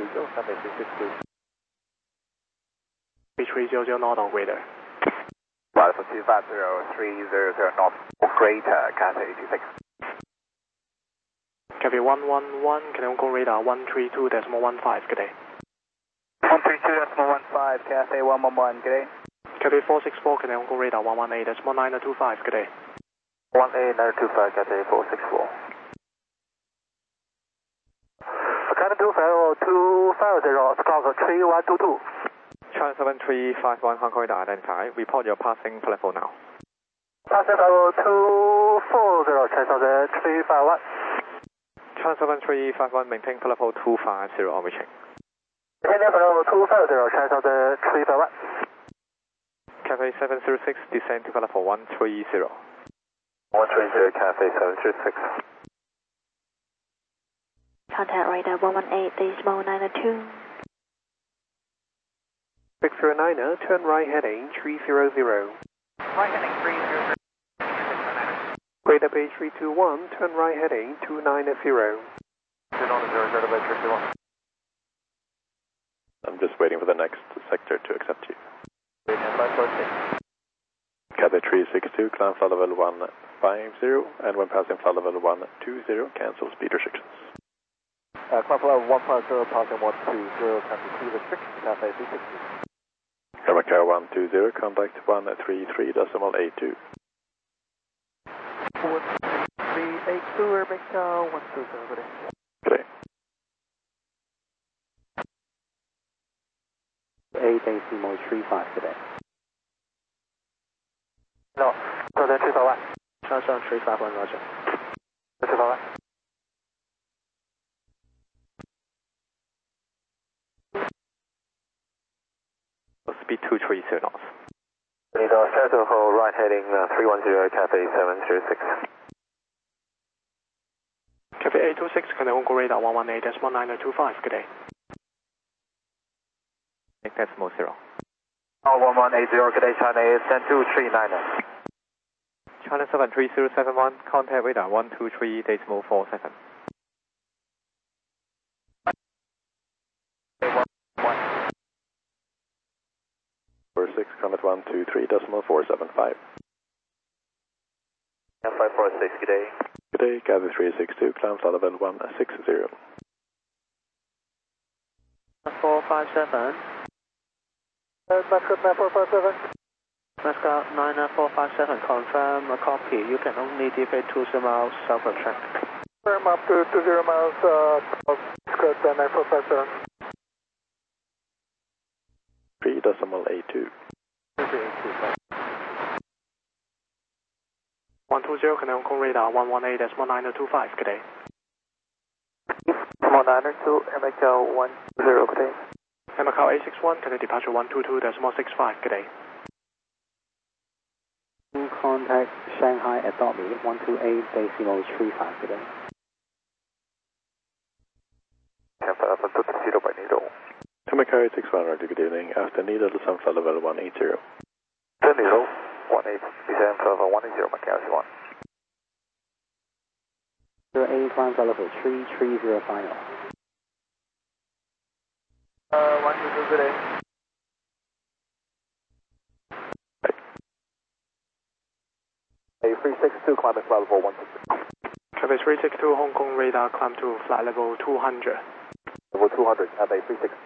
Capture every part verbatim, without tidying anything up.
zero, Cathay three six two. three zero zero north or greater. Alpha two five zero, three zero zero north or greater, Cathay two six. Cathay one one one, can I go radar one three two decimal one five, good day. one three two decimal one five, Cathay one one one, good day. Cathay four six four, can I go radar one one eight decimal nine two five, good day. one eight nine two five, Cathay four six four. Cathay two five two five zero, squawk three one two two. China seven three five one, Hong Kong radar identified. Report your passing platform now. Passing level two four zero, China seven three five one. China seven three five one, maintain level two five zero on reaching. Maintain level two five zero, China seven three five one. Cathay seven zero six, descend to level one three zero. one three zero, Cathay seven zero six. Contact radar one one eight decimal nine two. six zero nine, turn right heading three zero zero. Right heading three zero zero. Radar base three two one, turn right heading two nine zero. Turn on zero zero base three two one. I'm just waiting for the next sector to accept you. five four six. Cathay three six two, climb flight level one five zero, and when passing flight level one two zero, cancel speed restrictions. Uh, climb flight level one five zero, passing one two zero, cancel speed restrictions, Cathay three six two. America one two zero, contact one three three decimal eight two. one three eight two, America one two zero, good day. Good day. eight decimal three five today. No, so then three five one. China seven three five one, roger. three five one. Speed two three zero knots. Need a settle for right heading uh, three one zero, Cathay seven zero six. Cathay eight two six, can I go radar one one eight decimal nine two five, good day. Decimal zero. Oh, one one eight zero, good day, China is ten two three nine. China seven three zero seven one, contact radar one two three decimal four seven. four six, contact one two three decimal four seven five. five four six, good day. Good day, Cathay three six two, climb flight level one six zero. four five seven. Uh, Mascot nine four five seven. Mascot nine four five seven, confirm a copy. You can only deviate two zero miles south of track. Firm up to two zero miles, uh, Mascot nine four five seven. three decimal eight two. one two zero, can I go radar one one eight decimal nine two five, good day. one nine two, America one zero, good day. America eight six one, can I departure one two two decimal six five, good day. Contact Shanghai Adopt Me one two eight decimal three five today. America eight six one, roger, good evening. After needle, descend flight level one eight zero. Ten zero, one eight, descend flight level one eight zero, Macau one. zero eight, climb flight level three three zero final. Uh, one two two, good day. A three six two, climb flight level one six six. Cathay three six two, Hong Kong radar, climb to flight level two hundred. Level two hundred, Cathay three six.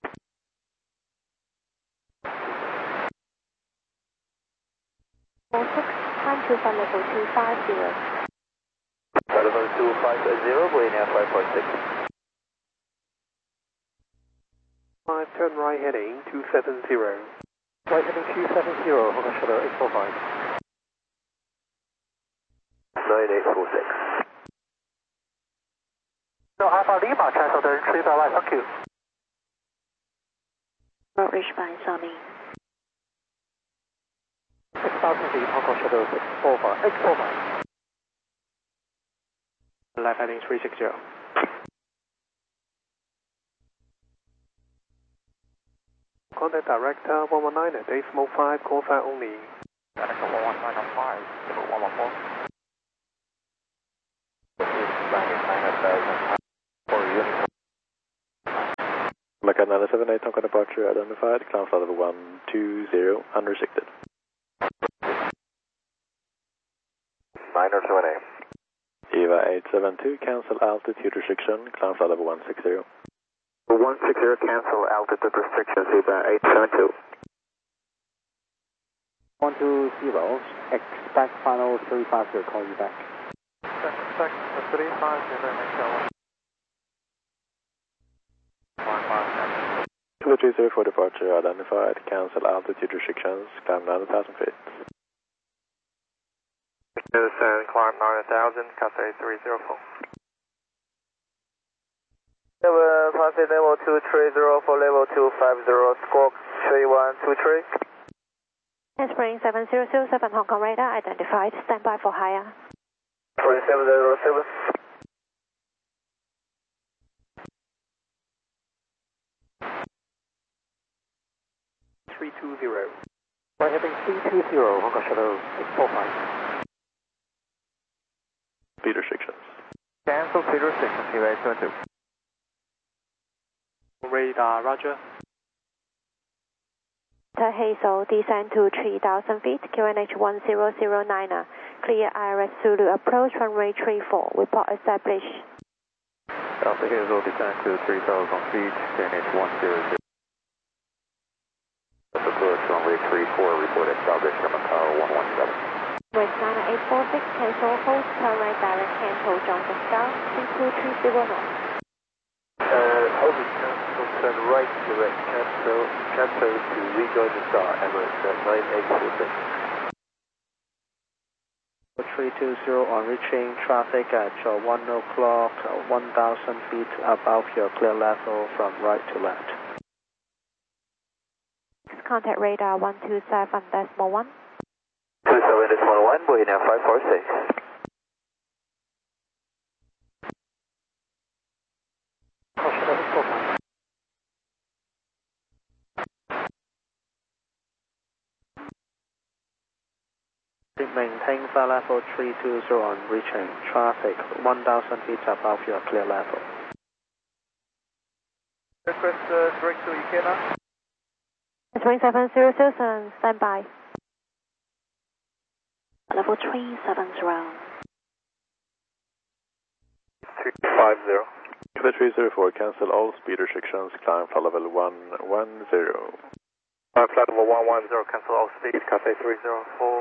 four six, climb to flight level two five zero. Flight level two five zero, going at five four six. five, turn right heading two seven zero. Right heading two seven zero, Hong Kong Shuttle eight four five. nine eight four six. No, Alpha Lima, transfer the three five one, thank you. Road reached by Sony. six thousand feet, Hong Kong Shuttle six four five, eight four five. Left heading three six zero. Contact Director one one nine, decimal five, call sign only. Director one one nine five, one one four. Macan nine seven eight, Hong Kong departure identified, climb flight level one two zero, unrestricted. nine seven eight. EVA eight seven two, cancel altitude restriction, climb flight level one six zero. one six zero, cancel altitude restrictions, EVA eight seven two. one two zero, expect final three five zero, call you back. Expect three five zero, make sure. Kilo three zero for departure identified, cancel altitude restrictions, climb nine thousand feet. Descend, climb nine thousand, Cathay three zero four. Level, passing level two three zero for level two five zero, squawk three one two three. Spring seven zero zero seven, Hong Kong radar identified, standby for higher. Spring seven zero seven. three two zero. Right heading three two zero, Hong Kong Shadow six four five. Speed restrictions. Cancel speed restrictions, EVA eight seven two. Radar, roger. Hazel, descend to three thousand feet, Q N H one zero zero nine, clear I R S Zulu, approach runway three four, report established. Delta Hazel, descend to three thousand feet, Q N H one zero zero. Approach runway three four, report established, Macau one one seven. West nine eight four six, cancel, hold, turn right direct, cancel, John the Scout, three two three zero nine. Uh, hold it, cancel, turn right direct, cancel, cancel to rejoin the star, Emirates at nine eight four six. three two zero on reaching traffic at your one o'clock, one thousand feet above your clear level from right to left. Contact radar one two seven decimal one. two seven decimal one, Buena five four six. Maintain flight level three two zero on reaching traffic one thousand feet above your clear level. Request uh, direct to U K now. Spring seven zero zero seven, standby. Level three seven zero. three five zero. Kilo three zero four, cancel all speed restrictions, climb flight level one one zero. Climb flight level one one zero, cancel all speed, Cathay three zero four.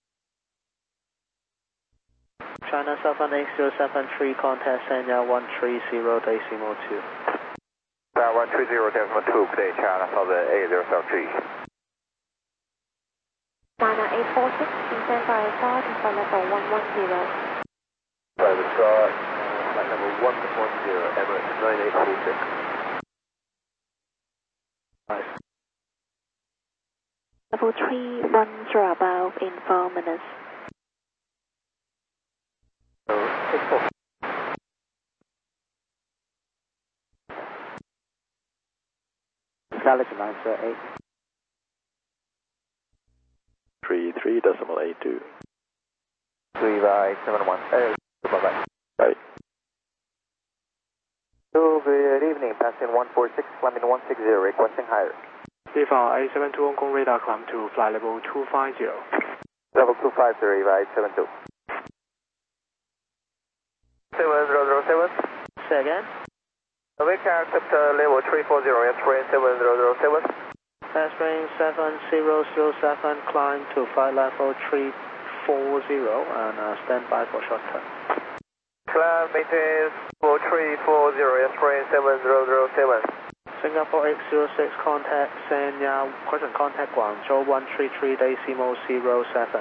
China seven eight zero seven three, contact Sanya one three zero decimal two. Sanya one three zero decimal two, today China seven eight zero seven three. China eight four six, descend by a star to flight level one one zero. Private star, flight level one one zero, Emirates nine eight four six. Nice. Level three one zero above in four minutes. six four. Galaxy nine zero eight. three three decimal eight two. three by seven one. Uh, bye-bye. Bye. So, good evening, passing one four six, climbing one six zero, requesting higher. EVA eight seven two, Hong Kong radar, climb to flight level two five zero. Level two five zero, EVA eight seven two. seven zero zero seven. Say again. We can accept uh, level three four zero, airplane seven zero zero seven. Airplane seven zero zero seven, climb to flight level three four zero and uh, stand by for short term. Climb maintain level three four zero, airplane seven zero zero seven. Singapore eight zero six, contact Sanya, question contact Guangzhou one three three decimal zero seven.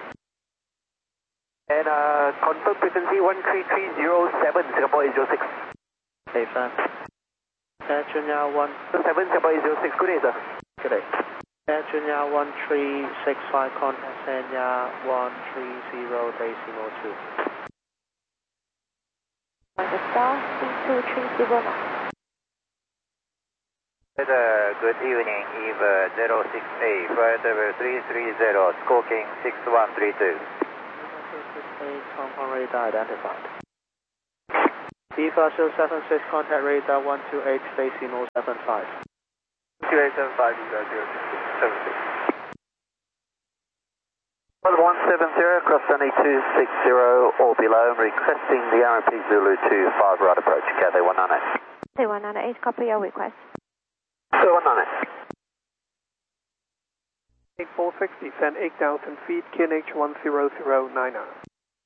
And uh, confirm frequency one three three zero seven, Singapore eight zero six. Hey, fam. Air Junior one. seven, Singapore eight zero six, good day, sir. Good day. Air Junior one three six five, contact Sanya one three zero decimal two. The star three two three zero nine. Uh, good evening, EVA zero six eight, flight level three three zero, squawking six one three two. Hong Kong radar identified. B five zero seven six, contact radar one two eight, decimal seven five. one two eight seven five, you guys zero seven six. one seven zero, cross sunny two six zero or below, requesting the R M P Zulu two five right approach, Cathay one nine eight. Cathay one nine eight, copy your request. So one nine eight. eight four six, descend eight thousand feet, K N H one zero zero nine nine.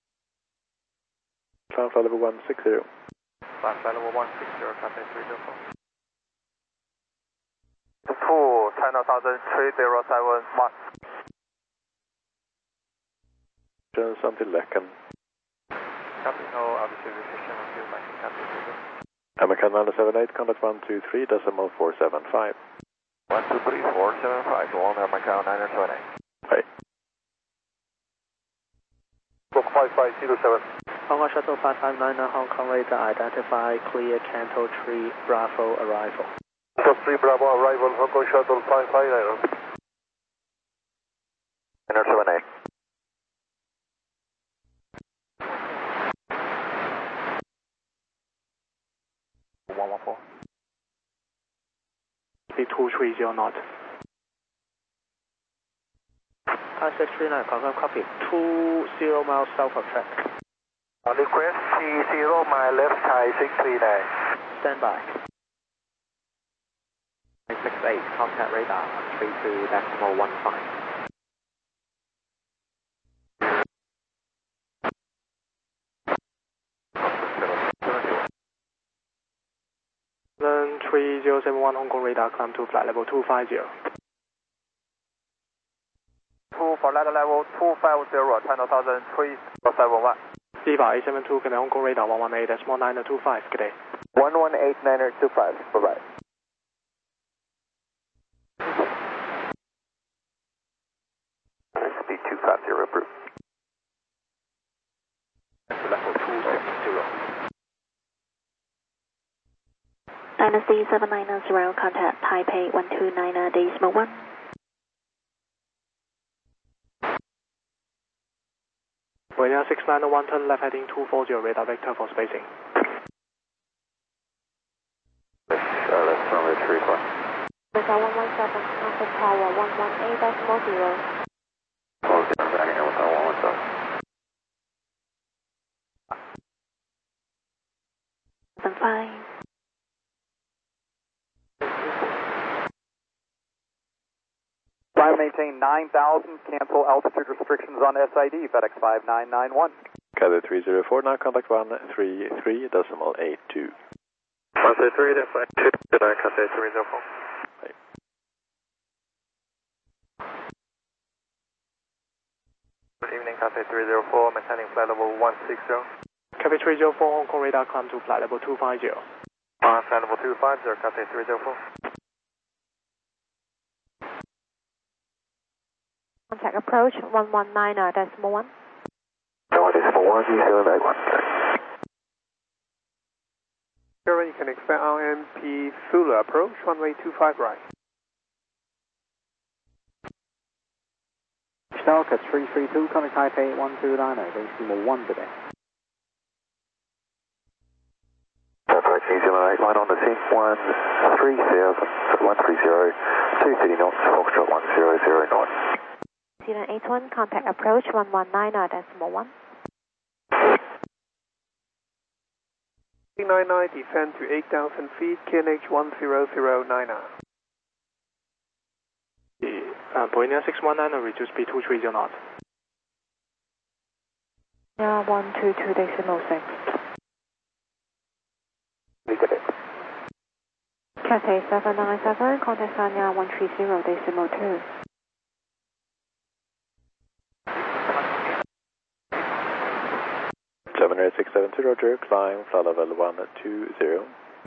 Climb flight level one six zero. Climb flight level one six zero, Cathay three zero four. Two, China thousand three zero seven one. Jones until Lecken. Copy, no altitude restriction until Lecken, Cathay three zero. American nine seven eight, contact one two three, decimal four seven five. one two three four seven five, go on American nine seven eight. Bye. Book five five zero seven. Hong Kong Shuttle five five nine nine, Hong Kong radar, identify, clear, Canto three, Bravo, arrival. Canto three, Bravo, arrival, Hong Kong Shuttle five five nine nine. nine seven eight. one one four. Speed two three zero knot. five six three nine, confirm copy. two zero miles south of track. On request T zero, my left high six three nine. Stand by. six eight, contact radar three two decimal one five. three zero seven one, Hong Kong radar, climb to flight level two five zero. two for ladder level two five zero, China thousand three seven one. Viva eight seven two, Hong Kong radar one one eight, decimal nine two five, good day. one one eight nine two five, bye bye. Speed two five zero, approved. Level two six zero. Dynasty seven nine zero, contact Taipei one two nine decimal one. Radar six nine one, turn left heading two four zero, radar vector for spacing. Charlotte, runway three four. Radar one one seven, contact tower one one eight decimal zero. Hold down, back here with our one one seven. seven five. Flight maintain nine thousand, cancel altitude restrictions on S I D, FedEx five nine nine one. Cathay three zero four, now contact one three three, decimal eight two. one three three, decimal eight two, good night, Cathay three zero four. Bye. Good evening, Cathay three zero four, maintaining flight level one six zero. Cathay three zero four, Hong Kong radar, climb to flight level two five zero. Uh, flight level two five zero, Cathay three zero four. Contact approach one one nine decimal one. No, decimal one, zero nine one. Here you can expect R M P Zulu approach, runway two five right. Stalker three three two, contact Taipei one two nine zero, decimal one today. Approach New Zealand eight one on the scene, one three thousand, one three zero, two thirty knots, Foxtrot one zero zero nine. New Zealand eight one, contact approach one one nine decimal one. nine nine, descend to eight thousand feet, K N H one zero zero nine nine. Uh, Boeing six one nine, reduce speed two three zero knots. Yeah, one two two decimal six. Cathay seven nine seven, contact Sanya one three zero decimal two. seven eight six seven two, Roger, climb flight level one two zero.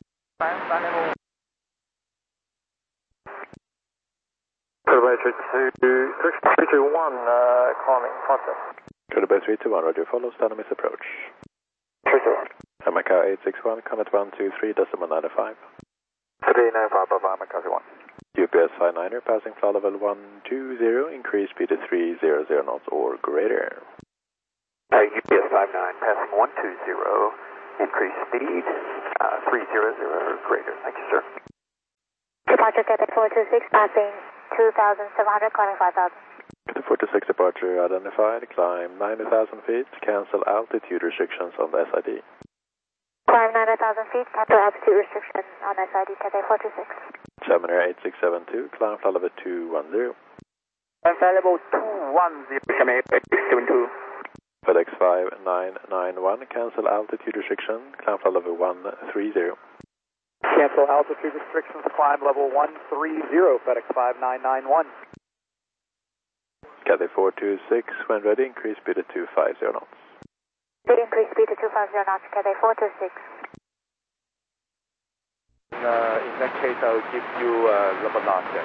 Goodbye three two, three two one, uh, climbing, contact. Goodbye three two one, Roger, follow Stanley's approach. three two one. Macau eight six one, contact one two three, decimal nine five. three nine five, bye-bye, Macau one. U P S five niner, passing flight level one two zero, increase speed to three hundred knots or greater. Uh, U P S five nine, passing one two zero, Increase speed, uh, three hundred or greater. Thank you, sir. Departure Cathay four two six, passing two thousand seven hundred, climbing five thousand. Cathay four two six departure identified, climb ninety thousand feet, cancel altitude restrictions on the S I D. Climb ninety thousand feet, cancel altitude restriction on S I D, Cathay four two six. Germany eight six seven two, climb flight level two one zero. Climb flight level two one zero, Germany eight six seven two. FedEx five nine nine one, cancel altitude restriction, climb flight level one three zero. Cancel altitude restrictions, climb level one three zero, FedEx five nine nine one. Cathay four two six, when ready, increase speed to two five zero knots. Speed increase speed to two five zero knots, Cathay four two six. Uh, in that case, I'll give you uh, level knot then.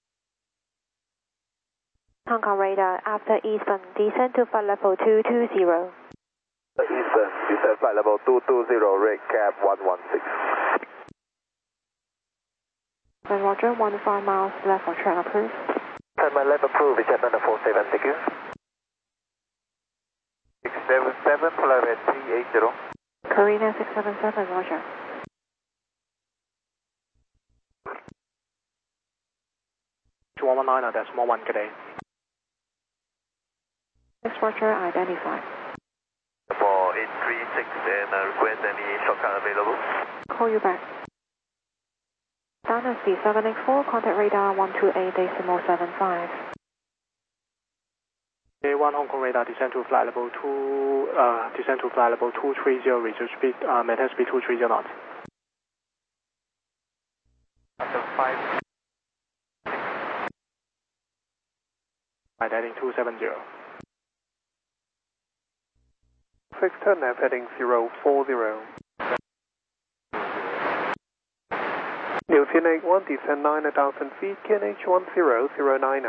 Hong Kong radar, after Eastern, descend to flight level two two zero. Eastern, descend flight level two two zero, rate cap one one six. When Roger, one five miles left for track approved. Turn my left approved, it's under four seven, thank you. six seven seven, flight level three eight zero. Carina six seven seven, Roger. one one nine, that's more one today. six Roger, identified. For eight three six and uh, request any shortcut available. Call you back. Down speed seven eight four, contact radar one two eight decimal seven five. A one Hong Kong radar, descend to flight level two, uh, descend to flight level two three zero, research speed, uh, maintain speed two three zero knots. After five. Right, heading two seven zero. Six turn left heading zero four zero. New T N eight one, descend nine thousand feet, K N H one zero zero nine.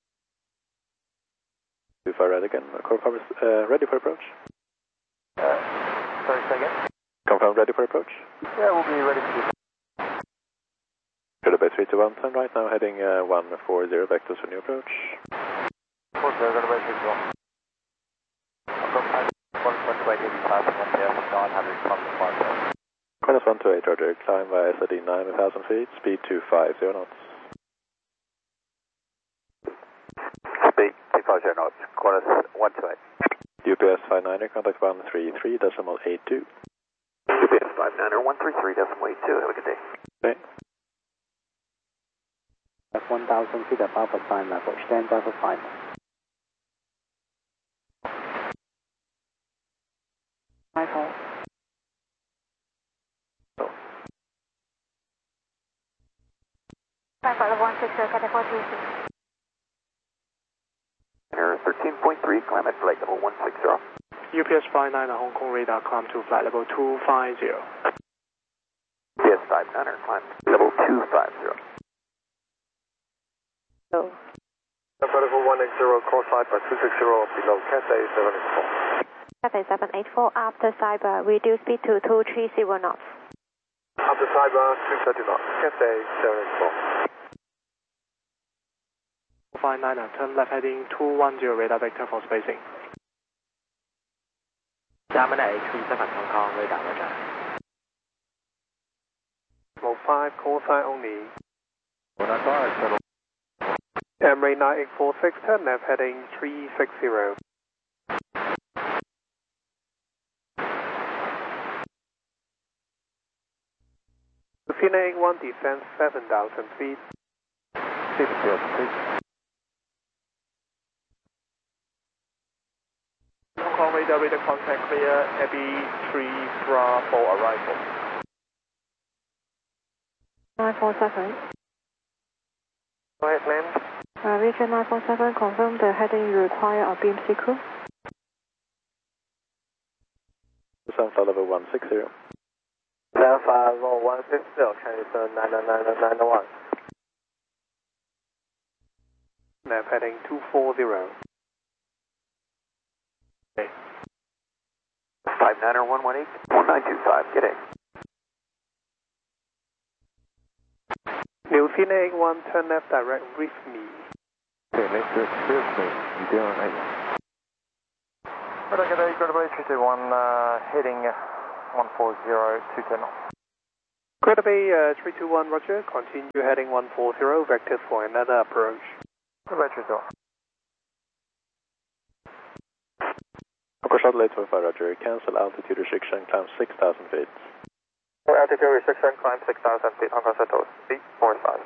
If I read again, confirm uh, ready for approach. Uh, sorry, say again? Confirm ready for approach. Yeah, we'll be ready to do. Good about three two one, turn right now, heading uh, one four zero, vectors for new approach. four zero, got about three two one. one two eight, eighty-five, nine hundred, five. Qantas one two eight, Roger, climb via S I D nine thousand feet, speed two five zero knots. Speed two five zero knots, Qantas one two eight. U P S five niner, contact one three three decimal eight two. U P S five niner, one three three decimal eight two, have a good day. Okay. That's one thousand feet above the climb level, stand by for final. Michael. Climb flight level one six zero, Cathay four two six. Error thirteen point three, climb at flight level one six zero. U P S five niner, Hong Kong radar, climb to flight level two five zero. U P S five niner, climb level two five zero. Oh. Flight level one eight zero, call cyber two six zero, below Cathay seven eight four. Cathay seven eight four, after cyber, reduce speed to two three zero knots. After cyber, three thirty knots, Cathay seven eight four. five niner, turn left heading two one zero, radar vector for spacing. Germany eight three seven, Hong Kong radar, Roger. Level five, call sign only. one nine five, Emirates nine eight four six, turn left heading three six zero. T N eight one, descend seven thousand feet. six zero six. Hong Kong radar, radar contact clear, Abbey three Bravo arrival. nine four seven. Go ahead, ma'am. Uh, region nine four seven, confirm the heading you require of B M C crew. Descend flight level one six zero. Level five one six zero, Chinese nine nine nine nine one. Left heading two four zero. five niner one one eight, one nine two five, get in. New T N eight one, turn left direct with me. Okay, next to excuse me, zero eight. We're looking at Equal three two one, uh, heading one four zero, two ten knots. Credit Bay uh, three two one, roger. Continue heading one four zero, vector for another approach. Roger, sir. Hawker Shuttle eight four five, roger. Cancel altitude restriction, climb six thousand feet. Altitude restriction, climb six thousand feet, Hong Kong Settle, eight four five.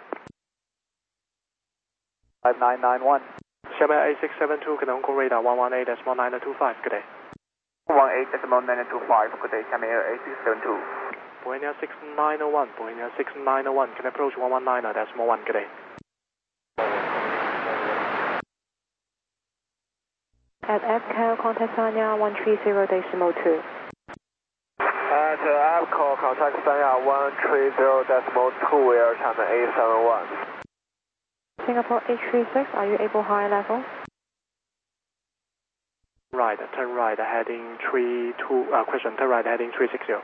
five nine nine one. Xiamen A six seven two, Hong Kong radar one one eight decimal nine two five, good day. one eight decimal nine two five, good day, Xiamen A six seven two. Bohemia six nine zero one, Bohemia six nine zero one, can approach one one nine decimal one, good day. At F C A L, contact Sanya one three zero decimal two. At F C A L, contact Sanya one three zero decimal two, we are Xiamen A seven one. Singapore H three six, are you able high level? Right, turn right, heading three two, uh, question, turn right, heading three six zero.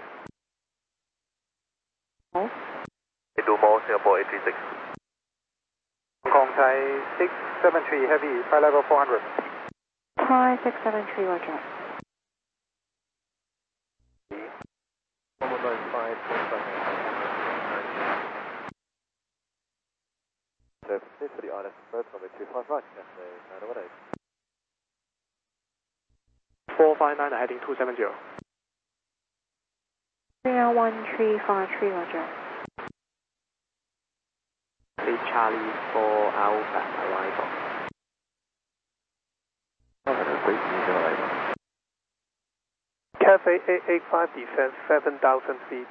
Oh. We do more, Singapore H three six. Hong Kong Thai six seven three, heavy, high level four hundred. Thai six seven three, roger. one one nine five, so for the I L S first number two five right, nine one eight. four five nine, heading two seven zero. three one three five three, roger. three Charlie four Alpha, arrival. Cathay eight eight five, descent seven thousand feet.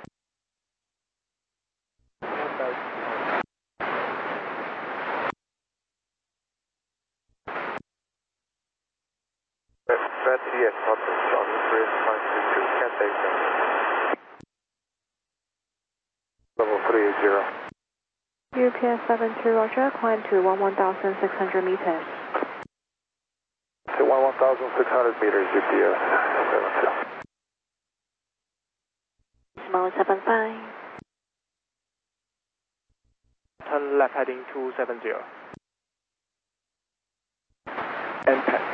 That's yes, not on the bridge, five two two, Cathay level three eight zero. U P S seven two, roger. Climb to one one thousand six hundred meters. To one one thousand six hundred meters, U P S seven two. Small seven five. Turn left, heading two seven zero. Impact.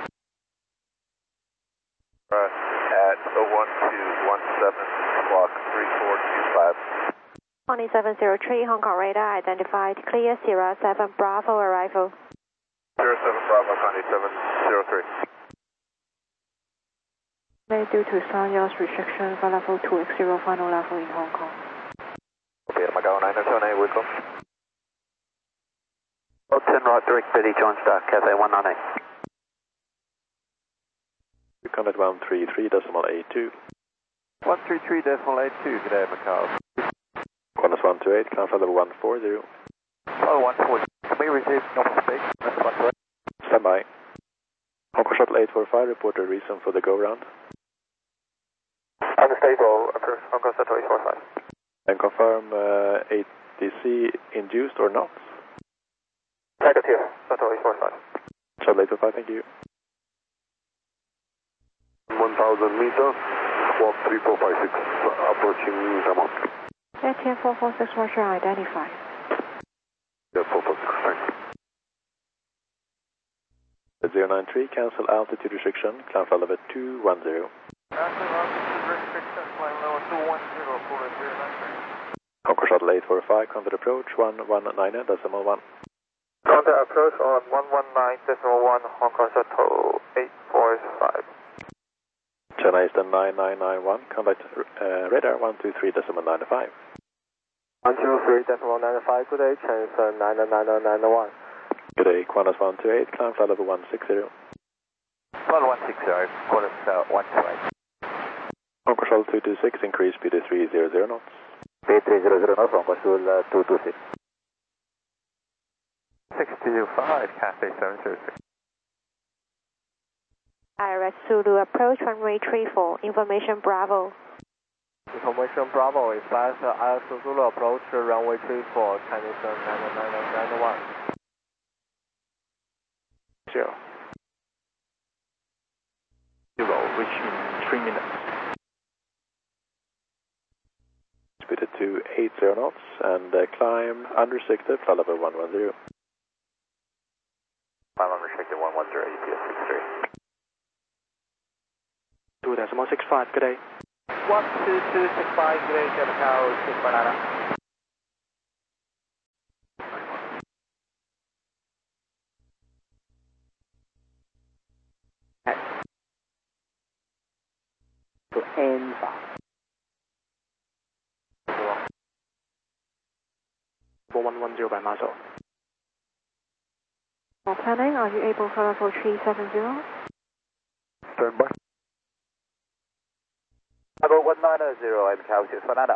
Uh, at one two one seven, clock three four two five. twenty seven zero three, Hong Kong radar identified. Clear Sierra seven Bravo arrival. zero seven Bravo, twenty seven zero three. May due to Sanya's restriction for level two X zero final level in Hong Kong. Okay, Macau nine seven eight, welcome. Oh, ten right, direct ready, John Star, Cathay one nine eight. You come at one three three decimal eight two. one three three decimal eight two, good day, Macau. Qantas one two eight, climb level one four zero. Oh, one four zero. Can we receive normal speed? That's one two eight. Stand by. Hong Kong Shuttle eight four five, report a reason for the go-round. Unstable, approach Hong Kong Settle eight four five. And confirm uh, A T C induced or not. Negative, Settle eight four five. Shuttle eight four five, thank you. one thousand meters, walk three four five six, approaching Jamon. A T M four four six, roger, identified. Yeah, four four six, thanks. At zero nine three, cancel altitude restriction, climb flight level two one zero. Cancel altitude restriction, climb level two one zero, pull at zero nine three. Hong Kong Shuttle eight four five, contact approach one one nine decimal one. Contact approach on one one nine decimal one, Hong Kong Settle eight four five. China Eastern nine nine nine one, contact uh, radar one two three decimal nine five. one two three decimal nine five, good day, China Eastern nine nine nine one. Good day, Qantas one two eight, climb flight level one six zero. one one six zero, Qantas uh, one two eight. Hong Kong Shuttle two two six, increase speed to three hundred knots. Speed three hundred knots, Hong Kong Shuttle two two six. six two five, Cathay seven zero six. I R S Zulu approach runway three four, information Bravo. Information Bravo is fast, I R S Zulu approach runway three four, Chinese nine nine nine one. Zero. Zero, reach in three minutes. Speed at two eighty knots and uh, climb unrestricted, flight level one one zero. Climb unrestricted one one zero, U P S six three. two decimal six five, good day. one two two six five, Great Macau, six banana. To N five. four one one zero by Marshall. For planning, are you able for level three seven zero? Stand by. Level one nine zero, Macau, six banana.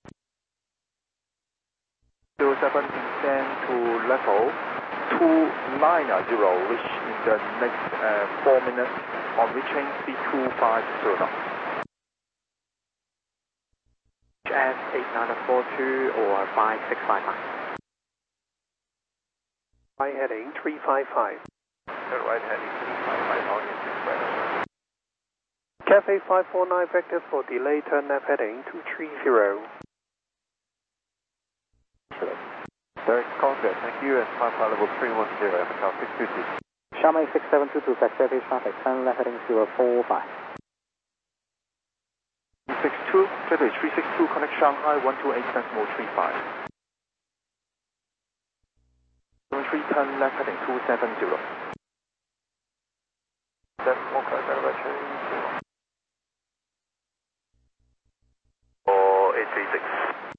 zero seven descend to level two nine zero, reach in the next uh, four minutes on reaching C two five zero. S eight nine four two or five six five nine. Right heading three five five. Right heading three five five, on your six right. Cafe five four nine vector for delay, turn left heading two three zero. Direct contact, thank you, and climb flight level three one zero, Macau six two two. Xiaomei six seven two two, taxi heavy traffic, turn left heading zero four five. three six two, Gateway three six two, connect Shanghai one two eight decimal three five. seven three, turn left heading two seven zero. Decimal correct elevation zero. four eight three six.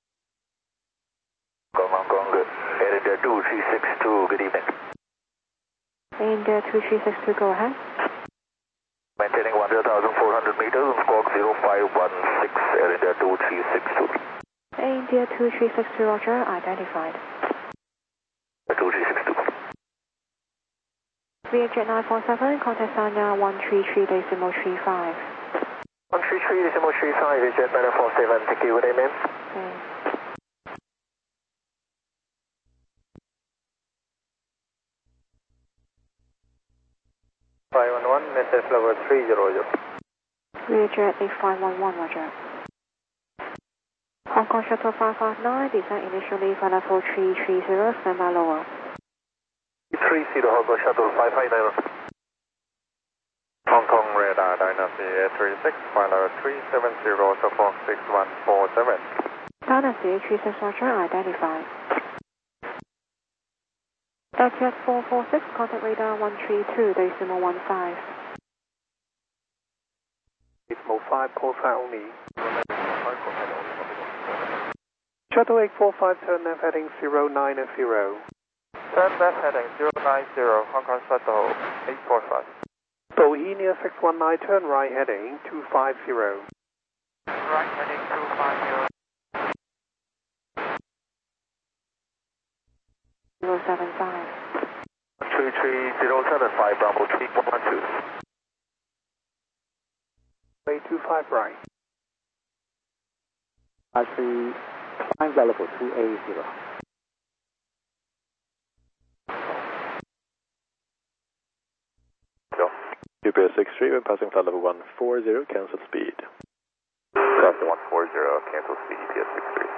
Gong Gong Gong, good. Air India two three six two, good evening. India two three six two, go ahead. Maintaining one thousand four hundred meters on squawk zero five one six, Air India two three six two. India two three six two, Roger, identified. two three six two. Vietjet nine four seven, contact Sanya one three three decimal three five. one three three decimal three five, Vietjet nine four seven, thank you, good evening. Okay. five one one, message level three zero zero. Vietjet eight five one one, Roger. Hong Kong Shuttle five five nine, descend initially for level three three zero, stand by lower. three zero, Hong Kong Shuttle five five nine. Hong Kong radar Dynasty eight three six, flight level three seven zero, support six one four seven. Dynasty eight three six, Roger, identified. Airjet four four six, contact radar one three two decimal one five. Decimal five, call sign only. Shuttle eight four five, turn left heading zero nine zero. Turn left heading zero nine zero, Hong Kong Shuttle eight four five. Bohemia six one nine, turn right heading two five zero. Right heading two five zero. zero seven five. three three zero seven five, Bravo three one one two. eight two five right. Actually, climb level two eight zero. U P S six three, when passing flight level one four zero, cancel speed. Crossing one four zero, cancel speed, U P S six three.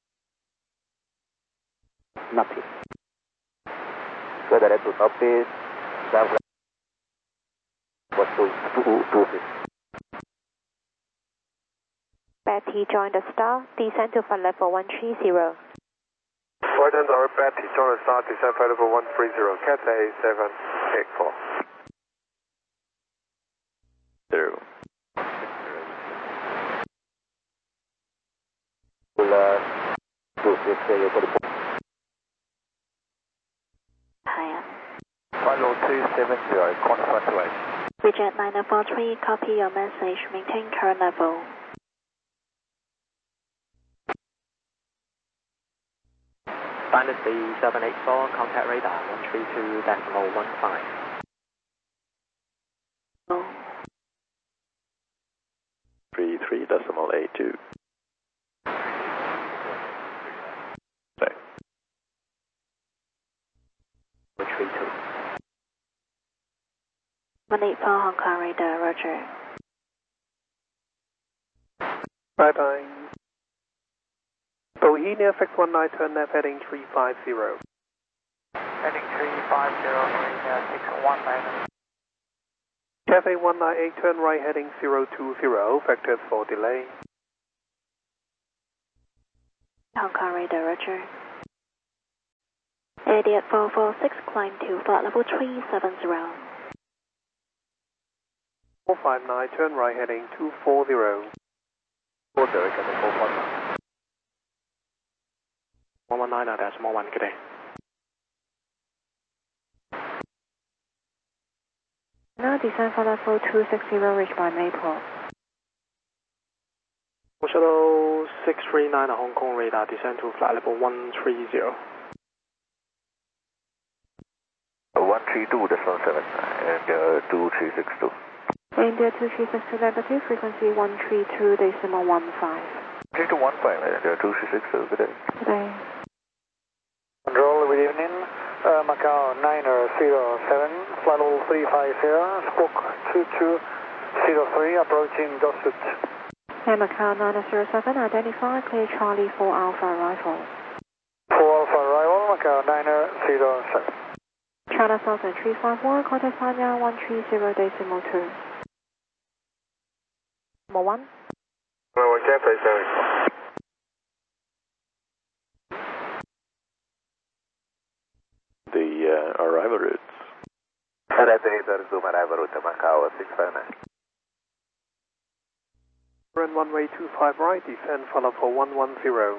Nothing. Good, that to top is that was two two two six. Betty joined the star, descend to flight level one three zero. Flight our Betty, join the star, descend flight level one three zero, Cathay seven eight four. Zero. Will uh, two six zero for the Hiya. Flight level two seven zero, confirm to eight. Vietjet nine four three, copy your message, maintain current level. Dynasty seven eight four, contact radar one three two decimal one five. Oh. three three decimal eight two. Sorry. one three two. one eight four Hong Kong radar, Roger. Bye bye. Bohemia six one nine, turn left heading three five zero. Heading three five zero, Bohemia six one nine. Cafe one nine eight, turn right heading zero two zero, vectors for delay. Hong Kong radar, roger. Idiot four four six, climb to flight level three seven zero. four five nine, turn right heading two four zero. four zero, Cathay four five nine. one one nine, decimal one, good day. Now descend for level two six zero, reach by Maple. Shuttle six three nine, Hong Kong radar, descend to flight level one three zero. one three two, decimal seven, and uh, two three six two. India two three six two, negative, frequency one three two, decimal one five. three two one five, and uh, two three six two, good day. Good day. Control, good evening. Uh, Macau nine zero seven, flight level three five zero, squawk two two zero three, approaching Dorset. Hey, Macau nine zero seven, identify, clear Charlie four Alpha arrival. four Alpha arrival, Macau nine zero seven. China Southern three five one, contact Sanya one three zero, decimal two. Number one. Number one, Cathay seven. The uh, arrival routes. Resonator Zoom arrival route Macau six five nine. Run one way two five right, descend follow for one one zero.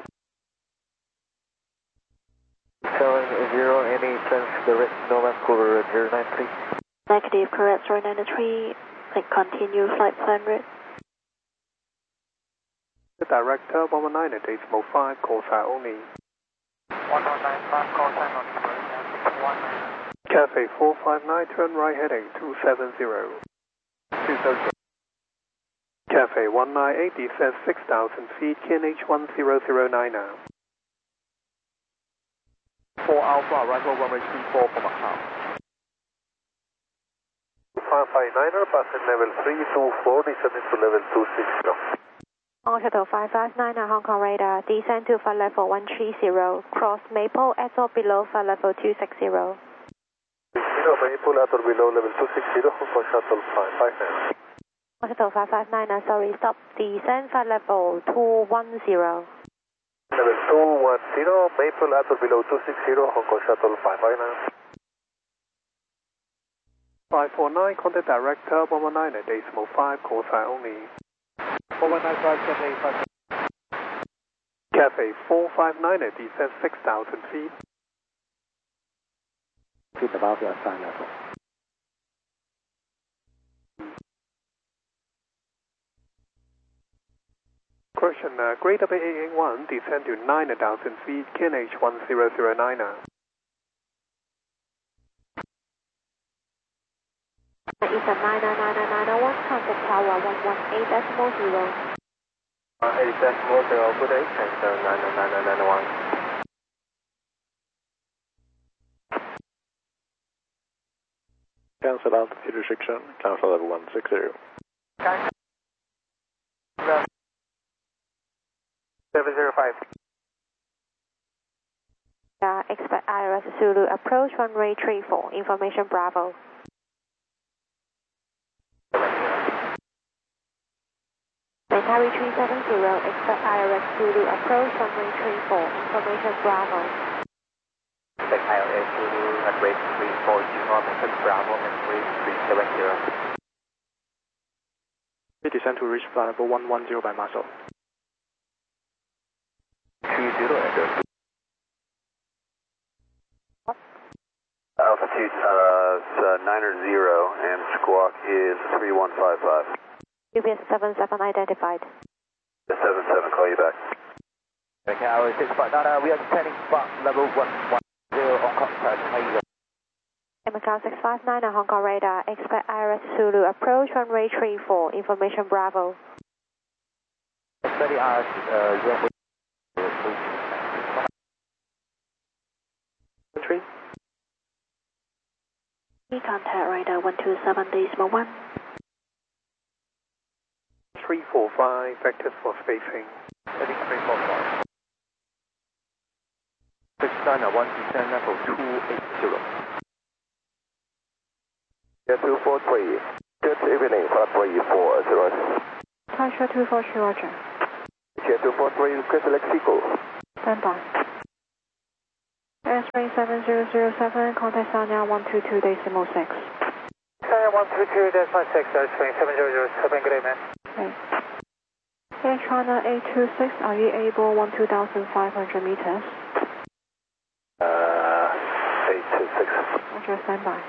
seven zero, any plans to the rest Nova Cover zero nine three? Negative, correct, zero nine three, like continue flight plan route. The director one one nine, decimal five, call sign only. one one nine five, call sign on one nine. Cathay four five nine, turn right heading two seven zero. two seven zero. Cathay one nine eight, descend six thousand feet, K N H one zero zero nine now. four Alpha, arrival runway three four for Macau. five five nine, passing level three two four, descending to level two six zero. On shuttle five five nine, Hong Kong radar, descend to flight level one three zero, cross Maple, at or below flight level two six zero. zero, Maple, at or below level two six zero, Hong Kong shuttle five five nine. On shuttle five five nine, sorry, stop, descend flight level two one zero. Level two one zero, Maple, at or below two six zero, Hong Kong shuttle five five nine. five four nine, contact director one one nine, decimal five, call sign only. four one nine five, Cathay five. Cathay four five nine, descend six thousand feet. Feet above your sign level. Correction, uh, Greater Bay A A one, descend to nine thousand feet, K N H one zero zero nine now. Is a nine nine nine nine one, contact tower one one eight decimal zero. eight decimal zero, good day, transfer nine nine nine nine one. Cancel altitude restriction, cancel level one six zero. seven zero five. Uh, expect I R S Zulu approach runway three four, information Bravo. Mentari three seven zero, expect I R S Zulu approach runway three four, information Bravo. Expect I R S Zulu runway three four, information Bravo and three three seven zero. We descend to reach flight level one one zero by muscle. three zero and altitude uh, nine zero and squawk is three one five five. U P S seven seven identified. seven seven, call you back. Okay, our six five nine, we are descending flight level one one zero on contact. How you M Macau six five nine, Hong Kong radar, expect I R S Zulu approach runway three four, information Bravo. Study our uh, runway. Three. Contact radar one two seven, decimal one. three four five, vectors for spacing. Heading three four five. six nine one, descend level two eight zero. Yeah, two four three. Good evening, flight three four zero. Pressure two four three, roger. Yeah, two four three, request Lexico. Stand by. Airstream seven zero zero seven, contact Sanya one two two decimal six. Sanya one two two decimal six, Airstream seven zero zero seven, good evening. Okay. Air China eight two six, are you able one two thousand five hundred meters? Uh, eight two six. Roger, stand by.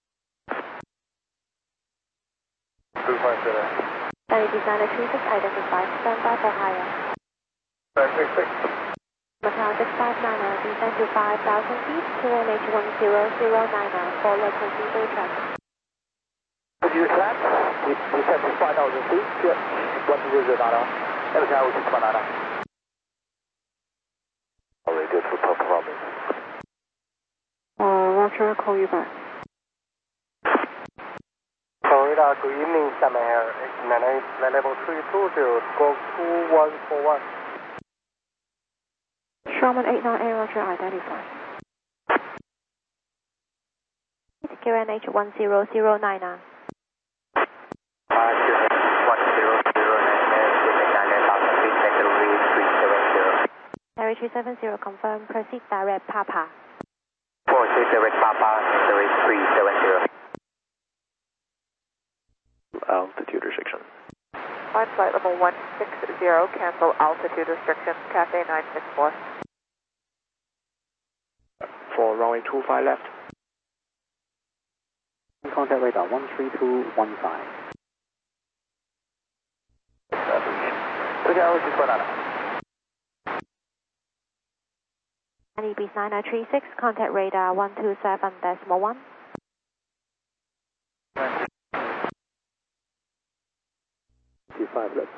two five zero. Danny Designer three six, identified, stand by for higher. five six six. Macau six five nine, descend to five thousand feet, Q N H one zero zero nine, for local diesel traffic. Could you flat? Descend to five thousand feet, one zero zero nine. Macau six five nine. Already good for Papa Romeo. Uh, Roger, I'll call you back. Florida, good evening, Salmon Air, level three two zero, squawk two one four one. Sherman eight nine eight, Roger, identify. Q N H one zero zero nine. Uh, Q N H one zero zero nine, three seven zero. Harry three seven zero, confirm, proceed direct Papa. Proceed direct Papa, three seven zero. Altitude restriction. On flight level one six zero, cancel altitude restriction, Cathay nine six four. For runway two five left. Contact radar one three two one five. N E B nine nine three six, contact radar one two seven decimal one. two five left.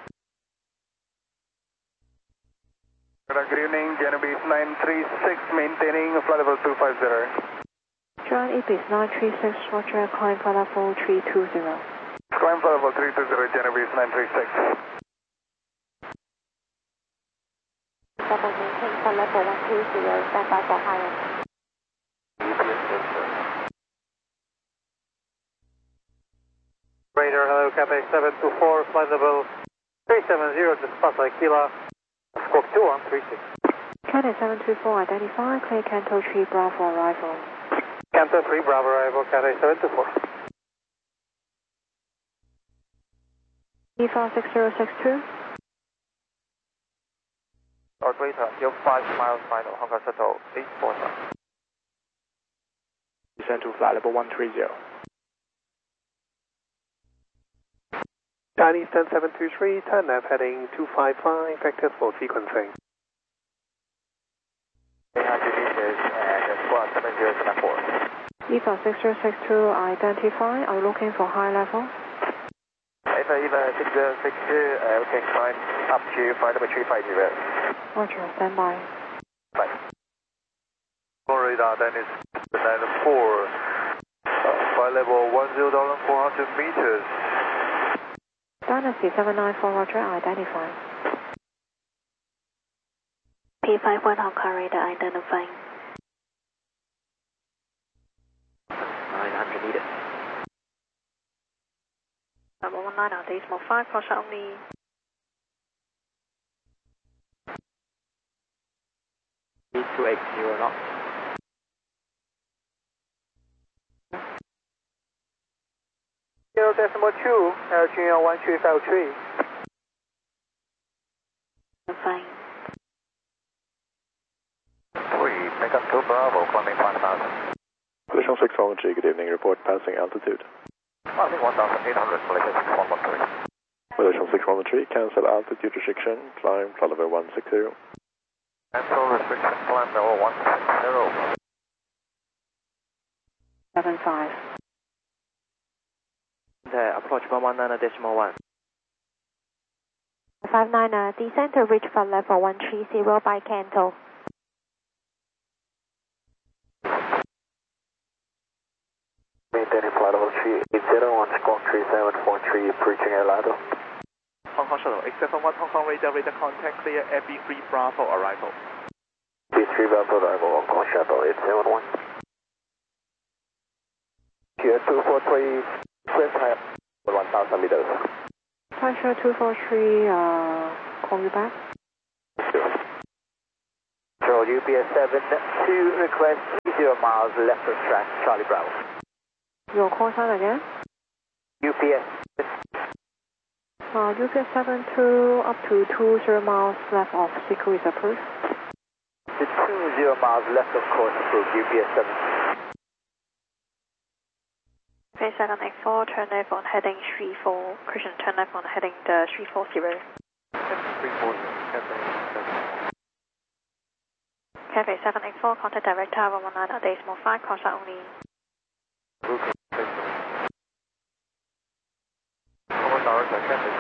Good evening, Genovese nine three six, maintaining flight level two five zero. John Ibis nine three six, Roger, climb flight level three two zero. Climb flight level three two zero, Genovese nine three six. Double maintain flight level one two zero, stand by for higher. Radar, hello, Cathay seven two four, flight level three seven zero, dispatch Aquila, squawk two one three six. Cathay seven two four, identify, clear Canto three Bravo arrival. Canto three Bravo arrival, Cathay seven two four. E five six zero six two. Operator, until five miles final, Hong Kong Shuttle eight four nine. Descend to flight level one three zero. Chinese ten seven two three, turn left heading two five five, vectors for sequencing. eight hundred meters and squawk seven zero seven four. E five six zero six two, identify, are you looking for high level? If I even six zero six two, uh, we can climb up to flight level three five zero. Roger, stand by. Bye. Radar, Dennis nine four, flight level one zero thousand four hundred meters. Dynasty seven nine four, Roger, identify. P five one Hong Kong radar identifying. nine hundred meters. Number one nine, decimal five, cross only. two eight zero knots. Zero decimal two, Air Junior one three five three. Fine. Three, make up two Bravo, climbing five thousand. Collision six one three, good evening, report passing altitude. I think one thousand eight hundred, Collision six one one three. Collision six one three, cancel altitude restriction, climb flight level one six zero. Cancel restriction, climb level one six zero. seven five. The approach one one nine decimal one. five nine, uh, descend to reach flight level one three zero by Canto. Maintaining flight level three eight zero, one squawk three seven four three, approaching Orlando. Hong Kong Shuttle, eight seven one Hong Kong radar, radar contact clear, F B three Bravo arrival. B three Bravo arrival, Hong Kong Shuttle eight seven one. Q two four three, clear time, one thousand meters. Pressure two four three, uh, call you back. control, U P S seven two, request three zero miles left of track, Charlie Bravo. Your call sign again? U P S. Uh, U P S seven two up to two zero miles left of Sequoia is approved. The two zero miles left of course approved, U P S seven. Phase seven X four, turn left on heading three four, Christian turn left on heading the three four zero. three four zero, Cafe seven X four, contact direct tower one one nine, decimal five, cross only. Okay, thank you. Command direct, Cafe.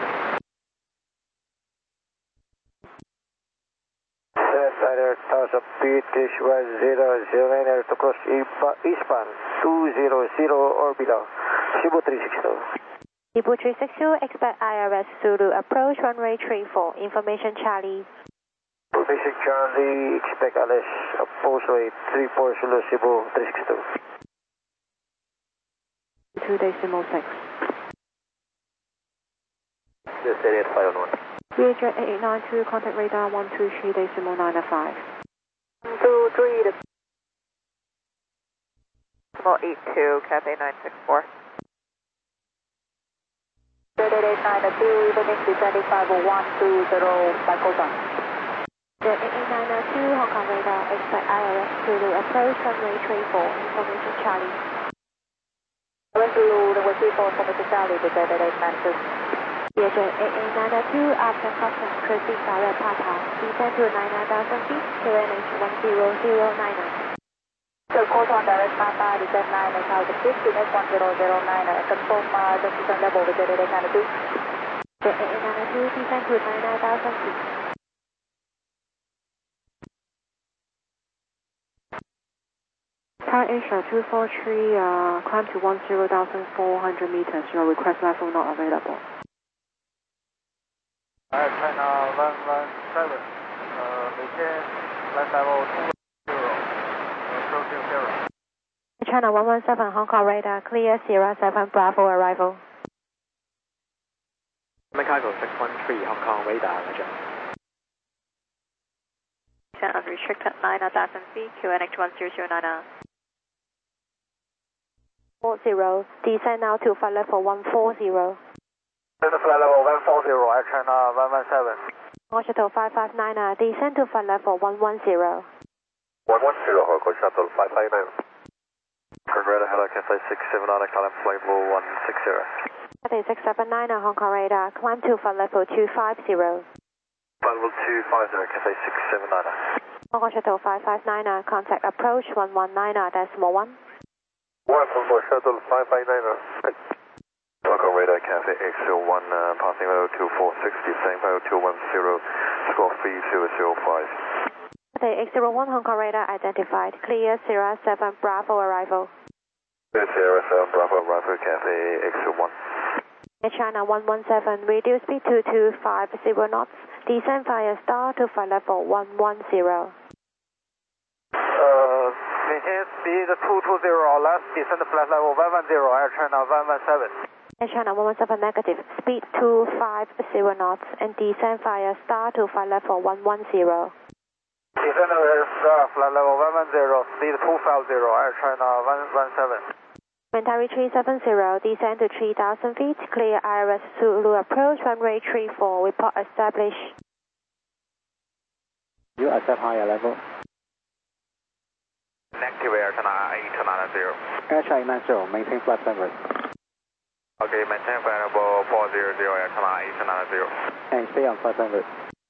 Center Tower British one zero zero nine to cross eastbound two zero zero or below. Cebu three six two. Cebu three six two, expect I R S Zulu approach runway three four, information Charlie. Basic Charlie, expect Alice approach way three four Zulu Cebu three six two. two decimal six. Just area five one one. V H eight eight nine two, contact radar one two three decimal nine five. two three decimal eight two, Cathay nine six four. eight eight nine two, evening descending five one two zero, cycle done. eight eight nine two, Hong Kong radar, expect I R S Zulu approach runway three four, information Charlie. Runway Zulu, runway three four, information Charlie, with eight eight nine two. V H eight eight nine two, after customs proceed via Papa, descend to nine nine thousand feet, Q N H one zero zero nine. So course on direct Papa, descend nine thousand feet, Q N H one zero zero nine, confirm uh, descent level with eight eight nine two. eight eight nine two, descend to nine nine thousand feet. Tower Asia two four three, uh, climb to one zero thousand four hundred meters, your request level not available. Alright, China one one seven, uh, maintain flight level two zero, approaching zero. China one one seven, Hong Kong radar, clear Sierra seven Bravo arrival. Chicago six one three, Hong Kong radar, roger. Descend unrestricted nine thousand feet, Q N H one zero zero nine. four zero, descend now to flight level one four zero. Descend to flight level one four zero, Air China one one seven. Hong Shuttle five five nine, descend to flight level one one zero. one one zero, Hong Kong Shuttle five five nine. Turn radar, hello, Cathay six seven nine, climb flight level one six zero. Cathay six seven nine, Hong Kong radar, climb to flight level two five zero. Flight level two five zero, Cathay six seven nine. Hong Kong Shuttle five five nine, contact approach one one nine decimal one. one Hong Kong Shuttle five five nine. Hong Kong radar, Cathay X zero one, uh, passing level two four six, descending level two one zero, squawk three zero zero five. Cathay X zero one, Hong Kong radar identified, clear Sierra seven Bravo arrival. Sierra seven Bravo arrival, Cathay X zero one. China one one seven, reduce speed to two five zero knots, descend via star to flight level one one zero. Uh, maintain speed two two zero, last descend flight level one one zero, Air China one one seven. Air China one one seven negative, speed two five zero knots and descend via star to flight level one one zero. Descend via star, flight level one one zero, speed two five zero, Air China one one seven. Commentary three seven zero, descend to three thousand feet, clear I R S Zulu approach, runway three four, report established. You accept higher level. Negative Air China eight nine zero. Air China nine zero, maintain flight service. Okay, maintain flight level four zero zero, Air China eight nine zero. And stay on flight service.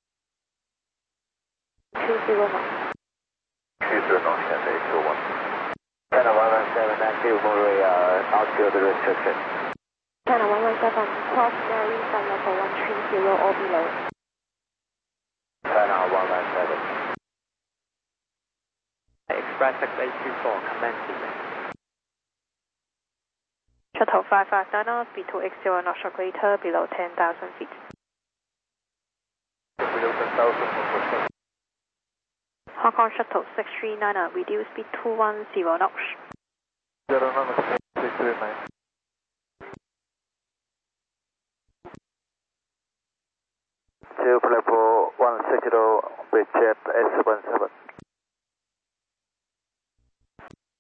two zero knots. two zero knots, Cathay X zero one. China one one seven, active motorway, uh, altitude restriction. China one one seven, cross Mary flight level one three zero or below. China one one seven. Express six eight two four, commencing. Shuttle five five nine, speed two X zero knots or greater, below ten thousand feet. Below ten thousand. Hong Kong Shuttle six three nine, reduce speed two one zero knots. zero nine six three nine. Two level one six zero with jet S one seven.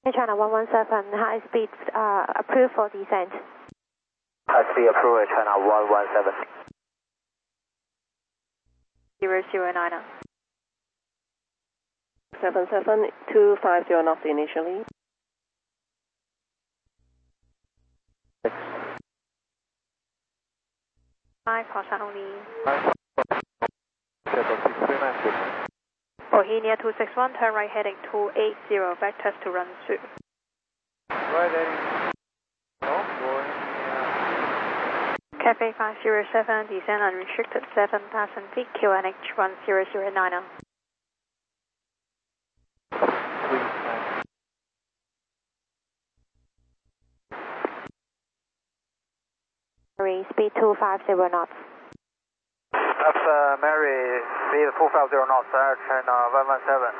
China one one seven, high speed uh, approved for descent. High speed approved, China one one seven. zero zero niner. seven seven two five zero knots initially. Five, caution only. Shuttle six three nine, good. Bohemia two six one, turn right heading two eight zero, vectors to run through. Right heading. No, Bohemia. Cafe five zero seven, descend unrestricted seven thousand feet, Q N H one zero zero niner. Mary, speed two five zero knots. That's uh, Mary, speed two five zero knots, Air China one one seven.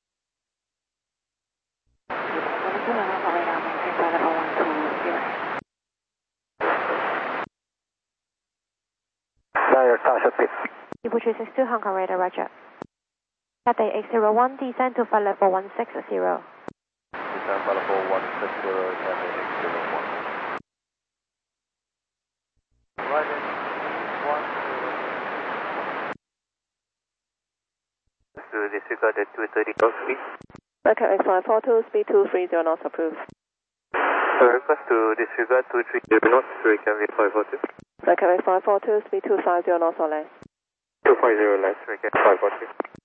Flyer Township Pit. People three six two, Hong Kong radar, roger. Cathay eight zero one, descend to flight level one six zero. Descend flight level one six zero, Cathay eight zero one. Right heading one zero. To disregard at two thirty knots speed. Record five four two, speed two three zero knots approved. So request to disregard two three zero knots, Reykjavik five four two. Record five four two, speed two five zero knots or less. two five zero less, Reykjavik five four two.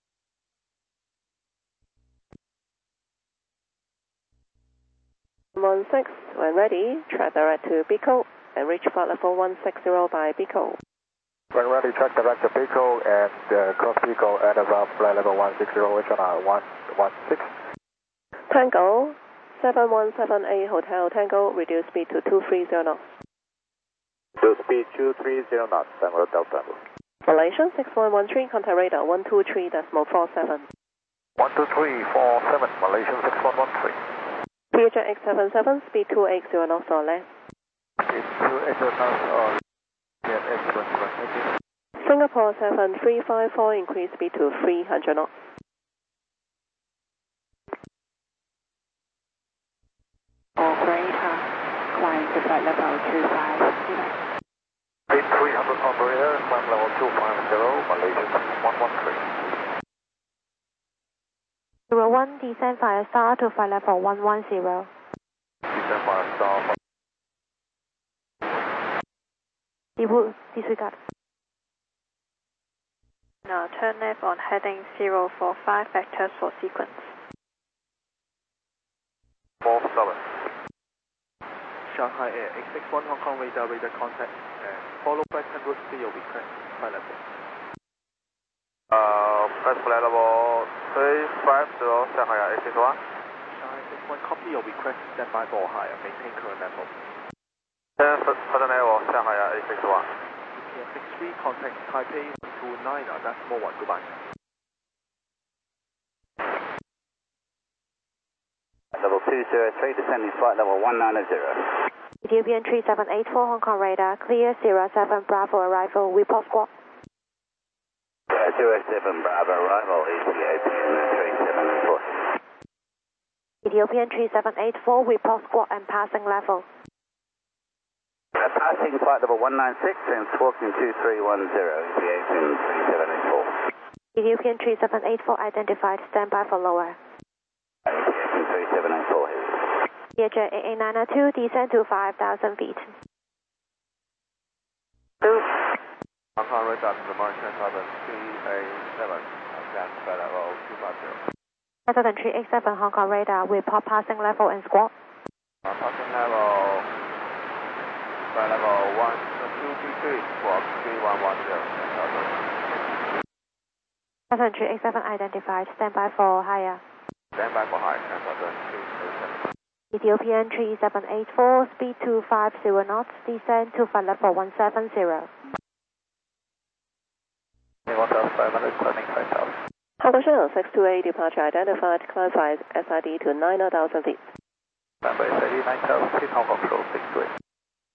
one six, when ready, track direct to Pico and reach flight level one six zero by Pico. When ready, track direct to Pico and uh, cross Pico at about flight level one six zero, which are one one six. Tango, seven one seven eight Hotel Tango, reduce speed to two three zero knots. To speed two three zero knots, Tango Delta. Malaysia six one one three, contact radar one two three decimal four seven. one two three four seven, Malaysian six one one three. P H X seven seven, speed two eight zero knots or less. Speed two eight zero knots or yeah, excellent, thank you. Singapore seven three five four, increase speed to three hundred knots. Operator, climb to flight level two five zero. Speed three hundred operator, climb level two five zero, Malaysian six one one three. zero one, descend fire star to flight level one one zero. Descend fire star. Disregard. Now turn left on heading zero four five, vectors for sequence. four seven. Shanghai Air X six one Hong Kong radar, radar contact and follow Preston route for your request, flight level. Uh, press flight level three five zero, Shanghai Air X six one. Shanghai X six one, copy your request, stand by for higher, maintain current level. ten further level, Shanghai Air X six one. P M six three, contact Taipei one two nine, that's more one, goodbye. Level two zero three, descending flight level one nine zero. Ethiopian three seven eight four, Hong Kong radar, clear zero seven Bravo arrival, report squawk. zero seven Bravo arrival, Ethiopian three seven eight four. Ethiopian three seven eight four, report squawk and passing level. Uh, passing flight level one nine six and squawking two three one zero, Ethiopian three seven eight four. Ethiopian three seven eight four identified, stand by for lower. Ethiopian three seven eight four here. D H A eight eight nine two, descend to five thousand feet. Two. Hong Kong radar to the Mauritian seven three eight seven, again flight level two five zero. seven three eight seven, Hong Kong radar, report passing level and squawk. Uh, passing level, flight level one two three three, squawk three one one zero. seven three eight seven identified, stand by for higher. Stand by for high, Southern two eight seven. Ethiopian three seven eight four, speed two five zero knots, descend to flight level one seven zero. one thousand five hundred, climbing five thousand. Hong Kong Channel six two eight, departure identified, clarified S I D to nine thousand feet. Number S I D nine thousand feet, Hong Kong Control six two eight.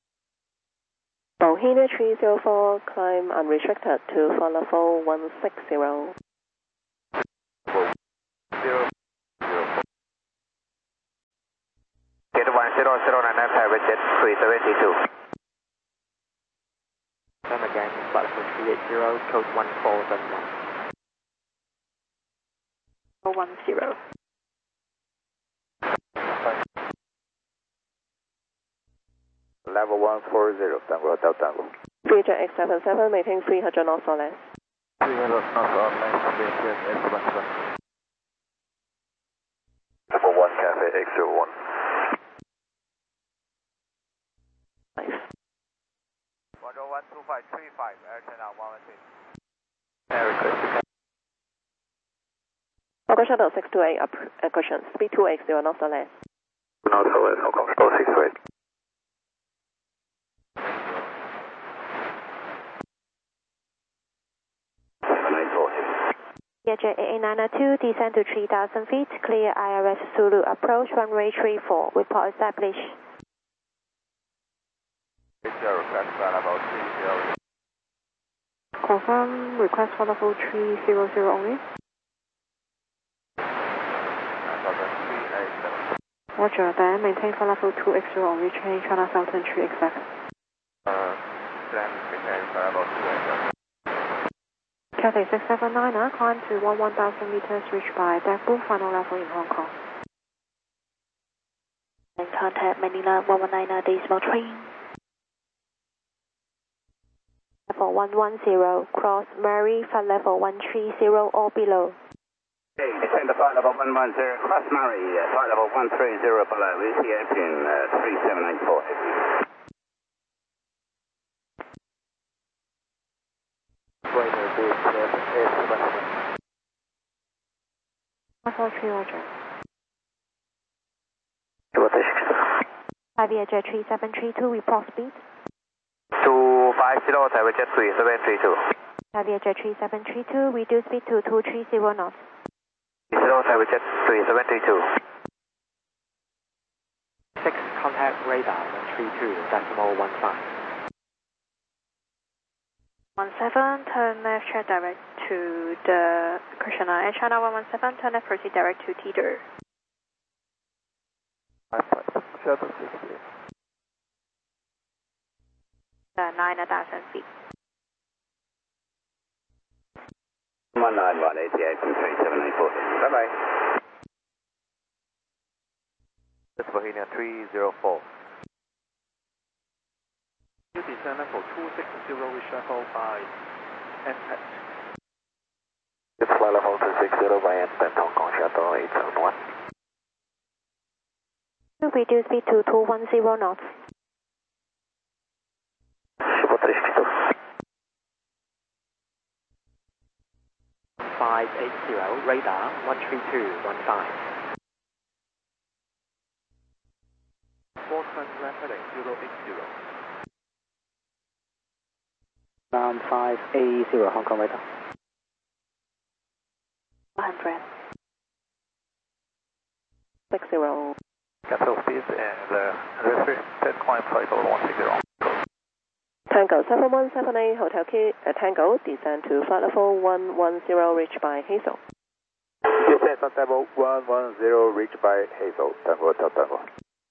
Bohemia three zero four, climb unrestricted to flight level one six zero. Zero. zero zero nine, private jet three seventy-two. Come again, flight level three eighty, code one four seven one. four one zero. Level one four zero, Tango Hotel Tango. Vietjet X seven seven, maintain three hundred knots or less. three hundred knots or less, Vietjet X seven seven. Level one Cafe X zero one. Nice. one zero one two five three five, air channel one one six. Air request. Fogo Shuttle six two eight, up, uh, cushion, speed two eighty knots or less. Knots or less, Hong Kong Control six two eight. Vietjet A A nine two, descend to three thousand feet, clear I R S Zulu approach, runway three four, report established. Zero, request flight level three zero. Confirm request for level three zero zero only. Roger, then maintain for level two X zero only, change China Southern three exact. Uh, then maintain for level two X zero. Cathay six seven nine, climb to one thousand meters, reached by Daegu, final level in Hong Kong. And contact Manila one one nine decimal three. Level one one zero, cross Murray for level one three zero or below. Okay, descend to flight level one one zero, cross Murray, uh, flight level one three zero below, E T H in uh, three seven eight four. Level three, Roger. Vietjet three seven three two, report speed. two five zero, Vietjet three seven three two. Vietjet three seven three two, reduce speed to two three zero knots. zero, Vietjet three seven three two. six, contact radar one three two, decimal one five. one seven, turn left, check direct to the Krishna. And China one one seven, turn left, proceed direct to Teeter. Shuttle six eight. Uh, nine thousand feet. one nine one, E T H in three seven eight four. Bye-bye. That's Bohemian three zero four. You descend level two six zero, reshuffle by N H. It's flight level two six zero by N H, Hong Kong Shuttle eight seven one. Reduce speed to two one zero knots. five eight zero, radar one three two one five. four turn left heading zero eight zero. Nine five eight zero, Hong Kong radar. one hundred. six zero. Capital speed and uh, restricted climb flight level one six zero. Tango seven one seven eight, Hotel Key, uh, Tango, descend to flight level one one zero, reached by Hazel. Descend on level one one zero, reached by Hazel, Tango Hotel Tango.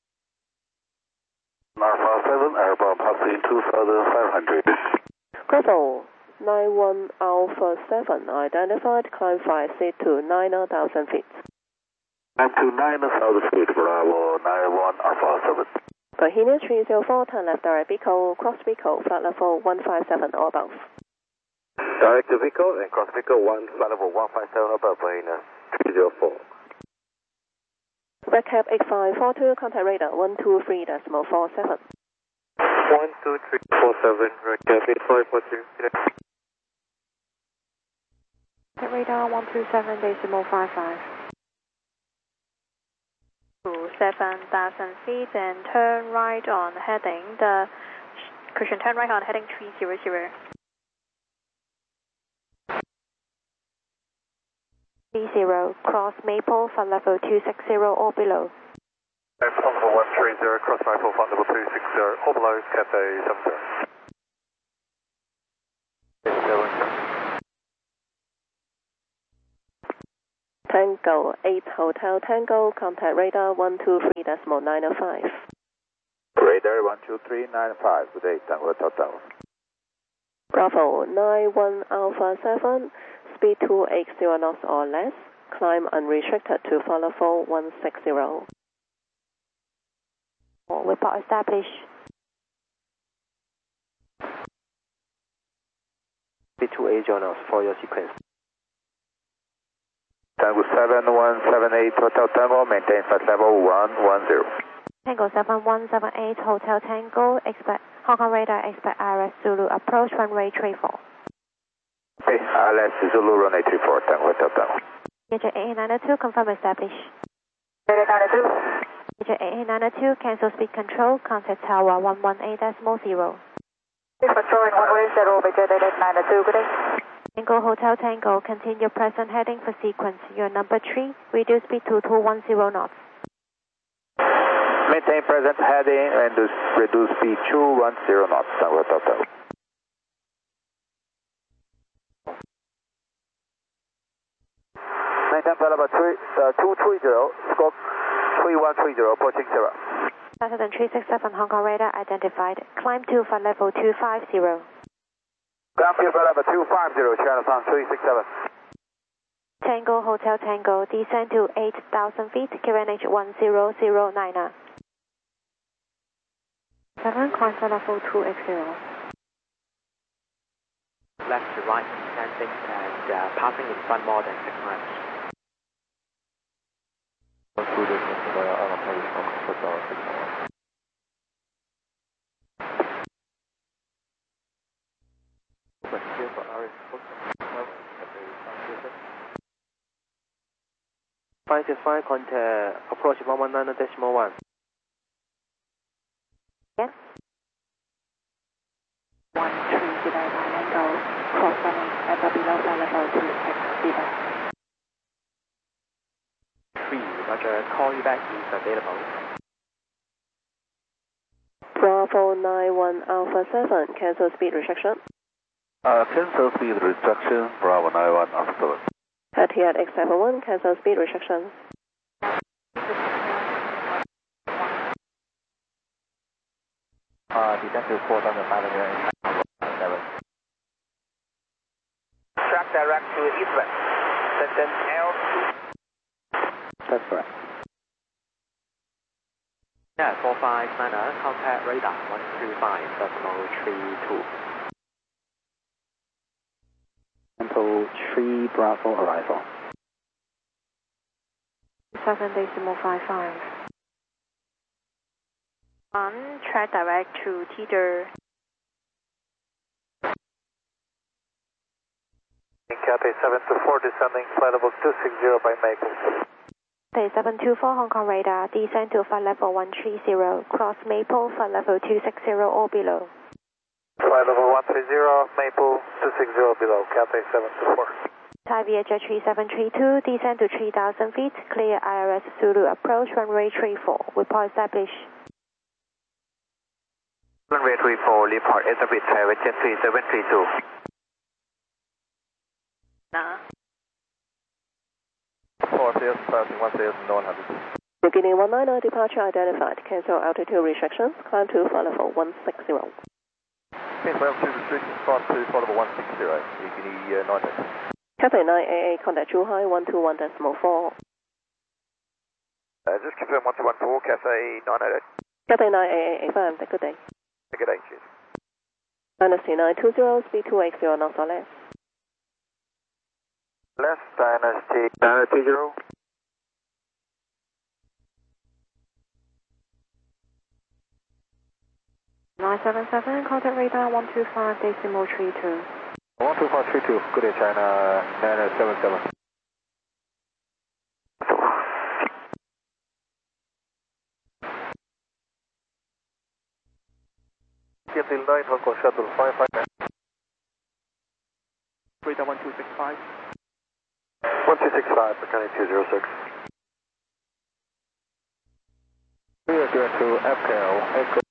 Alpha seven, airborne passing two thousand five hundred. Gravel nine one Alpha seven, identified, climb five seat to nine thousand feet. Climb to nine thousand feet, Bravo nine one Alpha seven. Bohemia three zero four, turn left direct Pico, cross Pico, flight level one five seven or above. Direct to Pico and cross Pico one, flight level one five seven above, Bohemia three zero four. Red Cap eight five four two, contact radar one two three decimal four seven. one two three four seven, Red Cap eight five four two. Contact radar one two seven decimal five five. To seven thousand feet and turn right on heading the Christian, turn right on heading three zero zero. three zero, cross Maple for level two six zero or below. Flight level one three zero, cross Maple, flight level two six zero or below, Cathay seven zero. Tango eight Hotel Tango, contact radar one two three decimal nine five. Radar one two three nine five, good day, Tango Hotel Tango. Bravo nine one Alpha seven, speed two eighty knots or less, climb unrestricted to follow four one six zero. Report established. Speed two eighty knots for your sequence. Tango seven one seven eight Hotel Tango, maintain flight level one one zero. Tango seven one seven eight Hotel Tango, expect Hong Kong radar, expect I R S Zulu approach runway three four. Okay, I R S Zulu runway three four, Tango Hotel Tango. A J eight eight nine two, confirm established. eight eight nine two. A J eight eight nine two, cancel speed control, contact tower one one eight decimal zero. Controlling one way zero, A J eight eight nine two, good day. Tango Hotel Tango, continue present heading for sequence. Your number three, reduce speed to two one zero knots. Maintain present heading and reduce speed two one zero knots, Tango Hotel Tango. Maintain flight level two three zero, scope three one three zero, approaching zero. President three six seven Hong Kong radar identified. Climb to flight level two five zero. Ground field flight level two five zero, China Sound three six seven. Tango Hotel Tango, descend to eight thousand feet, Q N H one zero zero nine. seven, climb flight level two eighty. Left to right, descending and uh, passing in front more than six miles. five six five, contact approach one one nine decimal one. Yes. one three zero nine angle, cross running at the below flight level two six zero. three, Roger, call you back is available. Bravo nine one Alpha seven, cancel speed restriction. Uh, cancel speed restriction, Bravo nine one Alpha seven. At here at X seven one, cancel speed restriction. Uh, descend to four thousand five hundred seven. Track direct to eastwest. Descent L two. That's correct. Yeah, four five niner, contact radar one two five decimal three two. Tempo three Bravo arrival. seven decimal five five. One, track direct to Teeter. Cathay seven two four, descending flight level two six zero by Maple. Bay seven two four Hong Kong radar, descend to flight level one three zero, cross Maple, flight level two six zero or below. Flight level one three zero, Maple two six zero below, Cathay seven two four. Thai Vietjet three seven three two, descend to three thousand feet, clear I R S Zulu approach runway three four, report established. Runway three four, report established, Thai Vietjet three seven three two. Nah. four sales, passing one sales, no one hundred. Beginning one nine nine, departure identified, cancel altitude restrictions, climb to flight level one six zero. Cancel altitude restrictions, climb to flight level one six zero, Eugenie uh, nine eight. Cathay nine eight eight, contact Zhuhai one two one decimal four. Uh, just confirm one two one four, Cathay nine eight eight. Cathay nine eight eight, affirmed, good day. Good day, cheers. Dynasty nine two zero, speed two eighty knots or less. Left, Dynasty nine two zero. nine seven seven, contact radar one two five decimal three two. one two five three two, good day, China nine seven seven. Cathay nine, Hong Kong Shuttle five five nine. Radar one two six five. one two six five, Bacardi two zero six. zero zero two F K L,